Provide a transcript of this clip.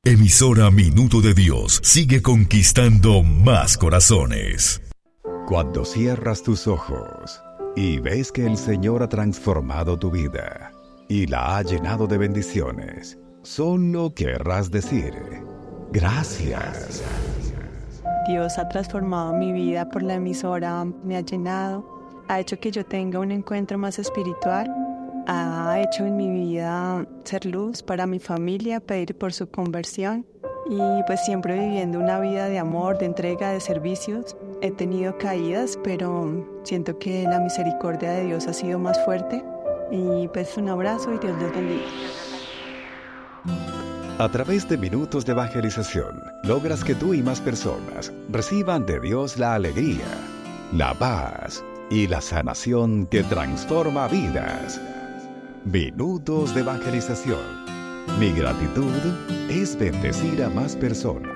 Emisora Minuto de Dios sigue conquistando más corazones. Cuando cierras tus ojos y ves que el Señor ha transformado tu vida y la ha llenado de bendiciones, solo querrás decir: gracias. Dios ha transformado mi vida por la emisora, me ha llenado, ha hecho que yo tenga un encuentro más espiritual, ha hecho en mi vida ser luz para mi familia, pedir por su conversión y pues siempre viviendo una vida de amor, de entrega, de servicios. He tenido caídas, pero siento que la misericordia de Dios ha sido más fuerte y pues un abrazo y Dios les bendiga. A través de Minutos de Evangelización, logras que tú y más personas reciban de Dios la alegría, la paz y la sanación que transforma vidas. Minutos de Evangelización. Mi gratitud es bendecir a más personas.